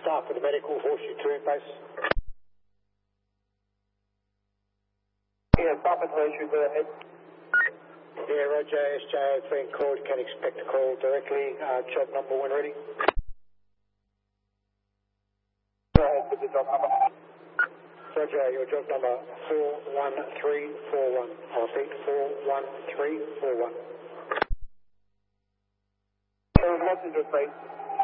Staff with the medical, Horseshoe 2 in base. Yeah, stop at Horseshoe, go ahead. Yeah, Roger, SJ03 and called, can expect a call directly. Job number when ready. Go ahead with the job number. Roger, your job number 41341. I'll repeat, 41341. So, messenger, please.